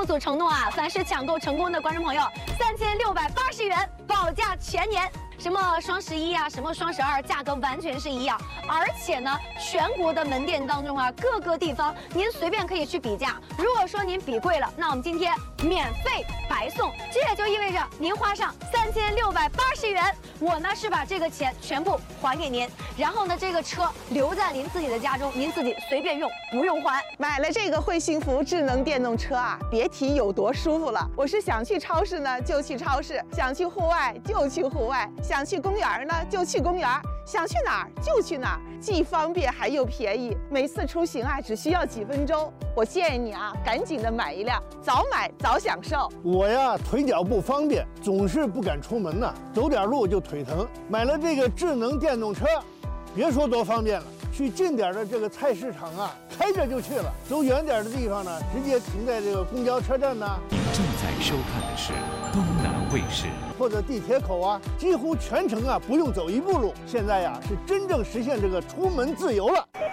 所承诺啊，凡是抢购成功的观众朋友，3680元保价全年。什么双11啊，什么双12，价格完全是一样。而且呢，全国的门店当中啊，各个地方您随便可以去比价。如果说您比贵了，那我们今天免费白送。这也就意味着您花上3680元，我呢是把这个钱全部还给您，然后呢这个车留在您自己的家中，您自己随便用，不用还。 买了这个惠幸福智能电动车啊，别提有多舒服了。我是想去超市呢就去超市，想去户外就去户外，想去公园呢就去公园，想去哪儿就去哪儿，既方便还又便宜。每次出行啊只需要几分钟。我建议你啊，赶紧的买一辆，早买早享受。 我呀腿脚不方便，总是不敢出门呐，走点路就腿疼。买了这个智能电动车，别说多方便了，去近点的这个菜市场啊，开着就去了；走远点的地方呢，直接停在这个公交车站呢。 您正在收看的是东南卫视， 或者地铁口啊，几乎全程啊不用走一步路。现在呀是真正实现这个出门自由了。